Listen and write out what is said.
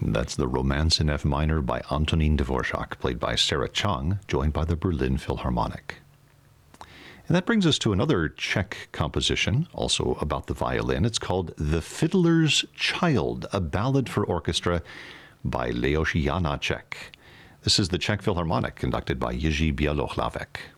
That's the Romance in F minor by Antonín Dvorak, played by Sarah Chang, joined by the Berlin Philharmonic. And that brings us to another Czech composition, also about the violin. It's called The Fiddler's Child, a ballad for orchestra by Leoš Janáček. This is the Czech Philharmonic, conducted by Jiří Bělohlavek.